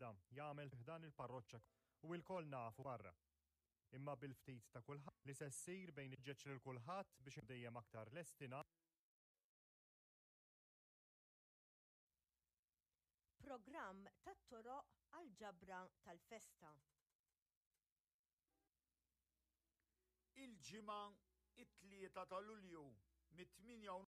waħda jagħmel dan il-parroċċa u l-kol nafu barra. Imma bil-ftit ta' kulħadd li se ssir bejn iġġeġ lil kulħadd biex dejjem aktar lestina. Programm tat-toroq għall-ġabra tal-festa. Il-ġimgħa it-3 ta' Lulju mit-8